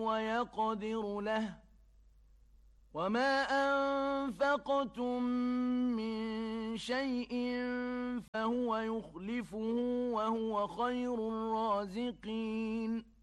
ويقدر له وما أنفقتم من شيء فهو يخلفه وهو خير الرازقين